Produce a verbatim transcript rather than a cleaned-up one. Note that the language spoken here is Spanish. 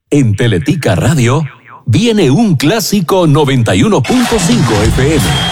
En Teletica Radio viene un clásico noventa y uno punto cinco F M.